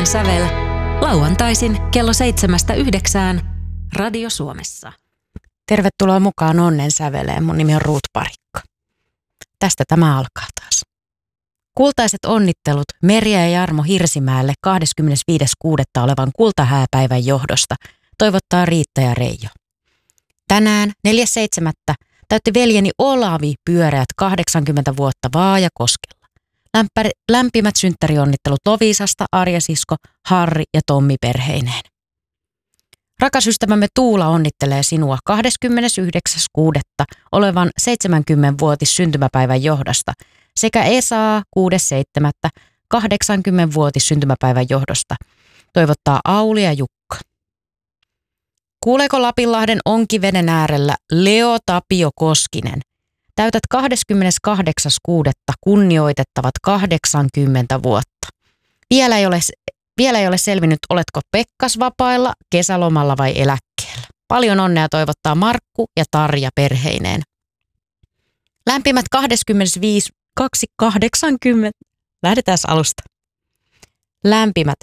Onnen sävel. Lauantaisin kello 7-9 Radio Suomessa. Tervetuloa mukaan Onnen säveleen. Mun nimi on Ruut Parikko. Tästä tämä alkaa taas. Kultaiset onnittelut Merja ja Jarmo Hirsimäelle 25.6. olevan kultahääpäivän johdosta toivottaa Riitta ja Reijo. Tänään 4.7. täytti veljeni Olavi pyöreät 80 vuotta Vaajakoskella. Lämpimät synttärionnittelut Loviisasta, Arja-sisko, Harri ja Tommi perheineen. Rakas ystävämme Tuula onnittelee sinua 29.6. olevan 70-vuotis syntymäpäivän johdosta sekä Esaa 6.7. 80-vuotis syntymäpäivän johdosta. Toivottaa Auli ja Jukka. Kuuleeko Lapinlahden Onkiveden äärellä Leo Tapio Koskinen? Täytät 28.6. kunnioitettavat 80 vuotta. Vielä ei ole selvinnyt, oletko Pekkasvapailla, kesälomalla vai eläkkeellä. Paljon onnea toivottaa Markku ja Tarja perheineen. Lämpimät 80. Lähdetään alusta. Lämpimät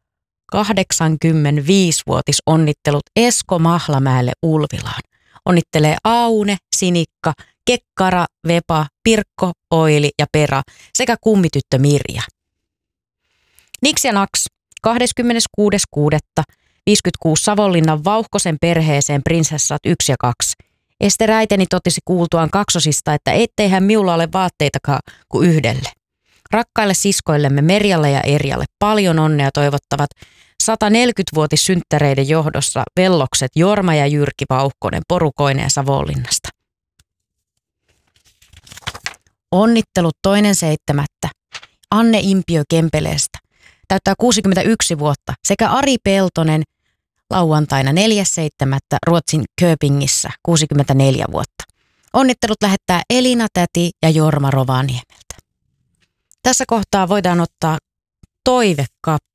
85-vuotisonnittelut Esko Mahlamäelle Ulvilaan. Onnittelee Aune, Sinikka, Kekkara, Vepa, Pirkko, Oili ja Pera sekä kummityttö Mirja. Niks ja Naks 26.6. 56 Savonlinnan Vauhkosen perheeseen prinsessat 1 ja 2. Ester äiteni totesi kuultuaan kaksosista, että etteihän miulla ole vaatteitakaan kuin yhdelle. Rakkaille siskoillemme Merjalle ja Erjalle paljon onnea toivottavat 140-vuotissynttäreiden johdossa vellokset Jorma ja Jyrki Vauhkonen porukoineen Savonlinnasta. Onnittelut 2.7. Anne Impiö Kempeleestä. Täyttää 61 vuotta sekä Ari Peltonen lauantaina 4.7. Ruotsin Köpingissä 64 vuotta. Onnittelut lähettää Elina Täti ja Jorma Rovaniemeltä. Tässä kohtaa voidaan ottaa toivekappale.